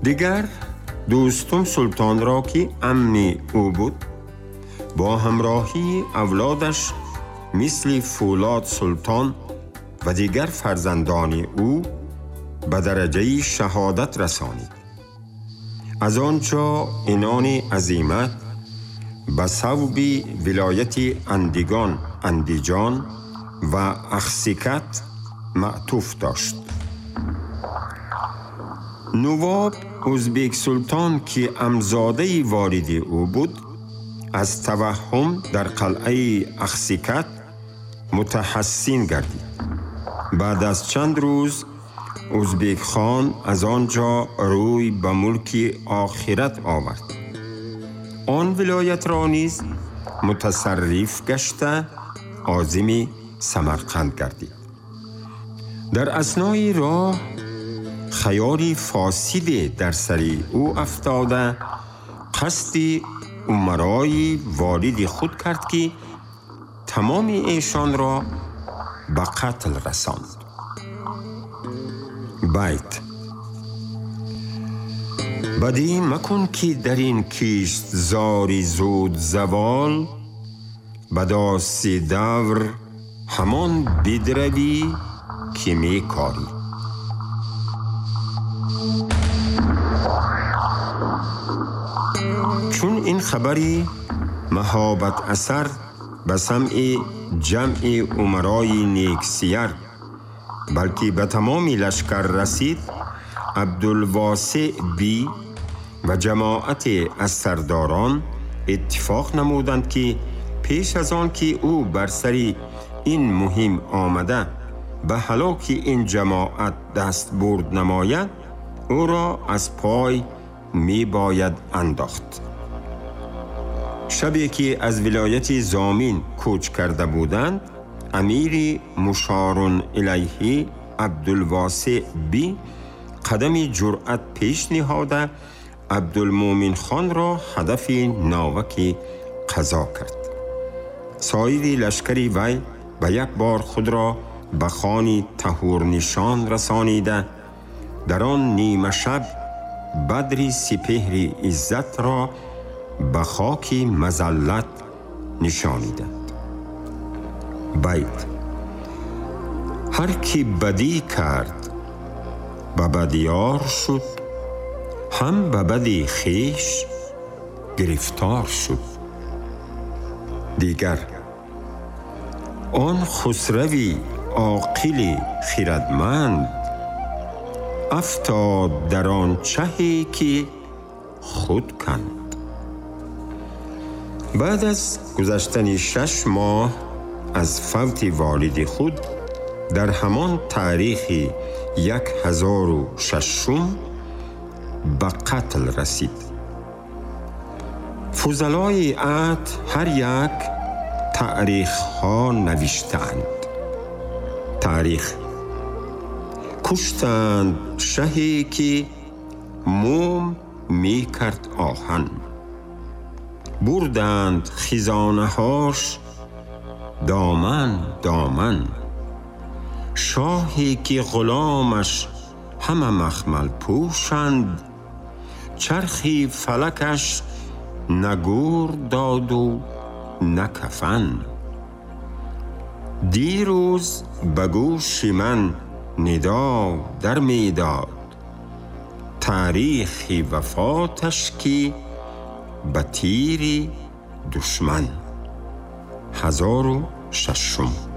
دیگر دوستم سلطان را که عمه او بود با همراهی اولادش مثل فولاد سلطان و دیگر فرزندان او به درجه شهادت رسانید. از آنجا عنان عظیمت به صوب ولایت اندیجان و اخسیکت معطوف داشت. نواب ازبک سلطان که عمزاده والد او بود از توهم در قلعه اخسیکت متحسن گردید. بعد از چند روز ازبک خان از آنجا روی به ملک آخرت آورد. آن ولایت را نیز متصرف گشته عازم سمرقند گردید. در اثنای راه خیالی فاسد در سر او افتاده قصد امرای والد خود کرد که تمام ایشان را به قتل رساند. بیت: بدی مکن که در این کشت زاری زود زوال، بداس دور همان بدروی که می کاری. چون این خبری مهابت اثر به سمع جمع امرای نیکسیر بلکه به تمام لشکر رسید، عبدالواسع بی و جماعت از سرداران اتفاق نمودند که پیش از آن که او بر سر این مهم آمده به هلاک این جماعت دست برد نماید، او را از پای می باید انداخت. شبی که از ولایت زامین کوچ کرده بودند، امیر مشار الیه عبدالواسع بی قدم جرأت پیش نهاده عبدالمومن خان را هدف ناوک قضا کرد. سایر لشکری وی به یک بار خود را به خان طهور نشان رسانیده در آن نیمه شب بدر سپهر عزت را به خاک مذلت نشانیدند. بیت: هر کی بدی کرد به بدیار شد، هم به بدی خویش گرفتار شد. دیگر آن خسروی عاقل خردمند افتاد در آن چهی که خود کند. بعد از گذشتن 6 ماه از فوت والد خود در همان تاریخ 1006 به قتل رسید. فضلای عهد هر یک تاریخ ها نوشتند. تاریخ: کشتند شهی که موم می کرد آهن، بردند خزانه هاش دامن دامن، شاهی که غلامش همه مخمل پوشند، چرخی فلکش نگور داد و نکفن. دیروز به گوش من ندا در میداد، تاریخ وفاتش که به تیر دشمن. 1006